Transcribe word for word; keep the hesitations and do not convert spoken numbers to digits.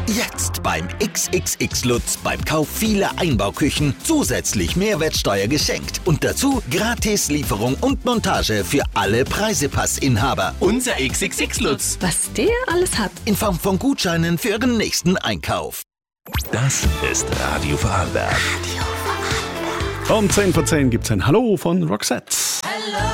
Jetzt beim X X X Lutz beim Kauf vieler Einbauküchen zusätzlich Mehrwertsteuer geschenkt. Und dazu gratis Lieferung und Montage für alle Preisepassinhaber. Unser X X X Lutz. Was der alles hat. In Form von Gutscheinen für Ihren nächsten Einkauf. Das ist Radio Vorarlberg. Um zehn vor zehn gibt's ein Hallo von Roxette.